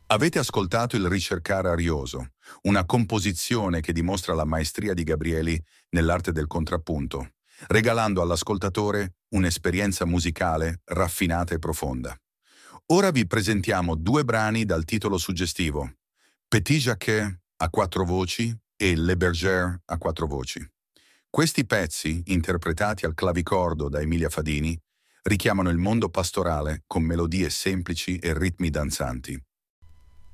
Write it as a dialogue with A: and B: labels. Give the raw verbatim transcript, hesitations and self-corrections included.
A: Avete ascoltato il Ricercare Arioso, una composizione che dimostra la maestria di Gabrieli nell'arte del contrappunto, regalando all'ascoltatore un'esperienza musicale raffinata e profonda. Ora vi presentiamo due brani dal titolo suggestivo, Petit Jacquet a quattro voci e Le Bergère a quattro voci. Questi pezzi, interpretati al clavicordo da Emilia Fadini, richiamano il mondo pastorale con melodie semplici e ritmi danzanti,